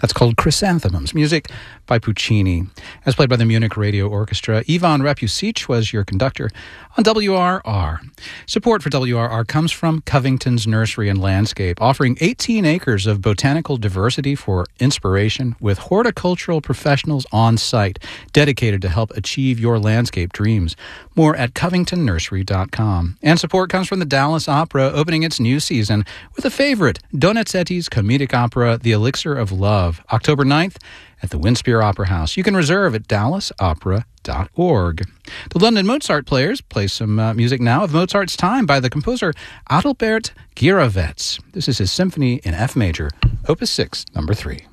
That's called Chrysanthemums, music by Puccini, as played by the Munich Radio Orchestra. Ivan Repusic was your conductor on WRR. Support for WRR comes from Covington's Nursery and Landscape, offering 18 acres of botanical diversity for inspiration with horticultural professionals on site, dedicated to help achieve your landscape dreams. More at covingtonnursery.com. And support comes from the Dallas Opera, opening its new season with a favorite, Donizetti's comedic opera, The Elixir of Love, October 9th at the Winspear Opera House. You can reserve at dallasopera.org. The London Mozart Players play some music now of Mozart's Time by the composer Adalbert Gieravets. This is his symphony in F major, Opus 6, number 3.